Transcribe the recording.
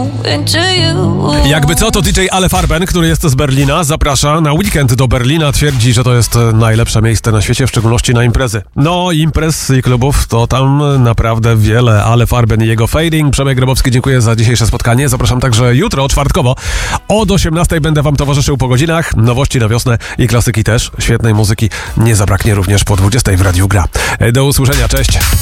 Jakby co, to DJ Ale Farben, który jest z Berlina, zaprasza na weekend do Berlina. Twierdzi, że to jest najlepsze miejsce na świecie, w szczególności na imprezy. No, imprez i klubów to tam naprawdę wiele. Ale Farben i jego Fading. Przemek Grabowski, dziękuję za dzisiejsze spotkanie. Zapraszam także jutro, czwartkowo. Od 18 będę wam towarzyszył po godzinach. Nowości na wiosnę i klasyki też. Świetnej muzyki nie zabraknie również po 20 w Radiu Gra. Do usłyszenia, cześć.